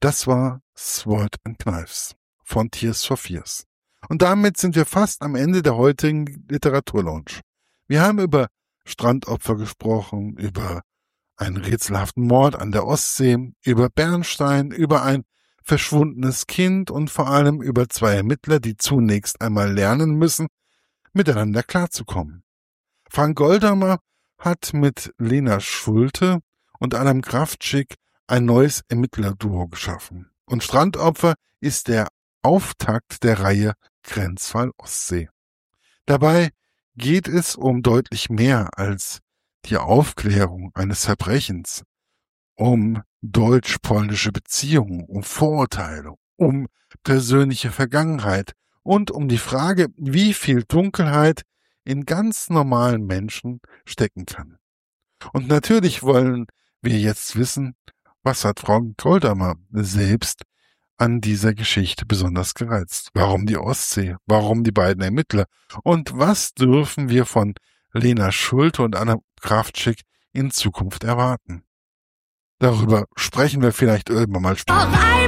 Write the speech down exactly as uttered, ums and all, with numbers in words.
Das war Sword and Knives von Tears for Fears. Und damit sind wir fast am Ende der heutigen Literaturlaunch. Wir haben über Strandopfer gesprochen, über einen rätselhaften Mord an der Ostsee, über Bernstein, über ein verschwundenes Kind und vor allem über zwei Ermittler, die zunächst einmal lernen müssen, miteinander klarzukommen. Frank Goldamer hat mit Lena Schulte und Adam Kraftschick ein neues Ermittlerduo geschaffen. Und Strandopfer ist der Auftakt der Reihe Grenzfall Ostsee. Dabei geht es um deutlich mehr als die Aufklärung eines Verbrechens, um deutsch-polnische Beziehungen, um Vorurteile, um persönliche Vergangenheit und um die Frage, wie viel Dunkelheit in ganz normalen Menschen stecken kann. Und natürlich wollen wir jetzt wissen, was hat Frank Goldamer selbst an dieser Geschichte besonders gereizt? Warum die Ostsee? Warum die beiden Ermittler? Und was dürfen wir von Lena Schulte und Anna Kraftschick in Zukunft erwarten? Darüber sprechen wir vielleicht irgendwann mal später.